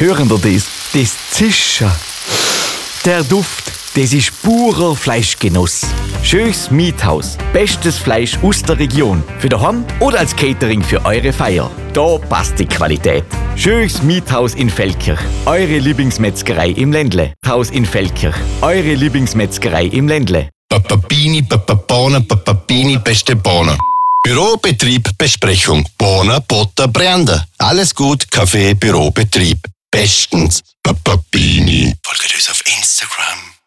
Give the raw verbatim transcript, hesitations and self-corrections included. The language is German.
Hören Sie das? Das Zischen. Der Duft, das ist purer Fleischgenuss. Schönes Miethaus. Bestes Fleisch aus der Region. Für daheim oder als Catering für eure Feier. Da passt die Qualität. Schönes Miethaus in Feldkirch. Eure Lieblingsmetzgerei im Ländle. Haus in Feldkirch. Eure Lieblingsmetzgerei im Ländle. Papapini, Papapona, Papapini, beste Bohnen. Bürobetrieb, Besprechung. Bohnen, Butter, Brände. Alles gut, Kaffee, Bürobetrieb. Bestens. Papapini. Folgt uns auf Instagram.